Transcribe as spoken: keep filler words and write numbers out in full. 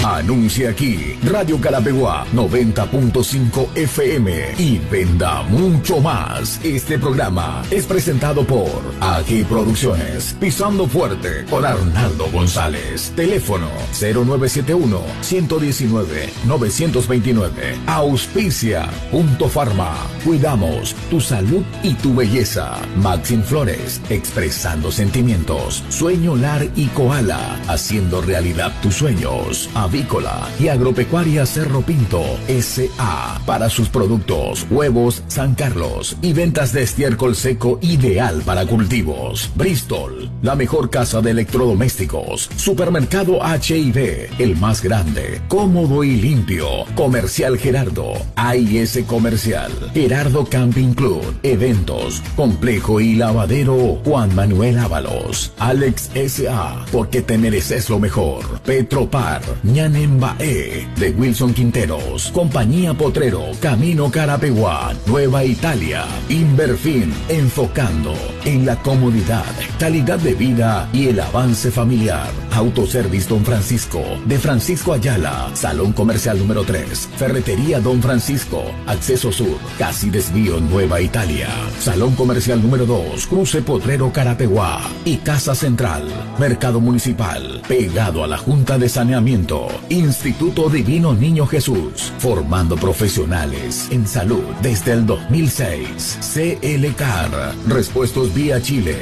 Anuncia aquí, Radio Carapeguá noventa punto cinco F M y venda mucho más. Este programa es presentado por Aquí Producciones, Pisando Fuerte, por Arnaldo González. Teléfono cero nueve siete uno, uno uno nueve, nueve dos nueve. Auspicia Punto Farma. Cuidamos tu salud y tu belleza. Maxim Flores, expresando sentimientos. Sueño Lar y Koala, haciendo realidad tus sueños. Avícola y Agropecuaria Cerro Pinto S A para sus productos, huevos San Carlos y ventas de estiércol seco ideal para cultivos. Bristol, la mejor casa de electrodomésticos. Supermercado H I B, el más grande, cómodo y limpio. Comercial Gerardo, A I S Comercial, Gerardo Camping Club, eventos, complejo y lavadero Juan Manuel Ábalos. Alex S A, porque te mereces lo mejor. Petropar, Ñanembae, de Wilson Quinteros, Compañía Potrero, Camino Carapeguá, Nueva Italia. Inverfin, enfocando en la comodidad, calidad de vida y el avance familiar. Autoservice Don Francisco, de Francisco Ayala, Salón Comercial número tres, Ferretería Don Francisco, Acceso Sur, casi desvío Nueva Italia. Salón Comercial número dos, Cruce Potrero Carapeguá y Casa Central, Mercado Municipal, pegado a la Junta de Saneamiento. Instituto Divino Niño Jesús, formando profesionales en salud desde el dos mil seis. C L C A R, Repuestos Vía Chile.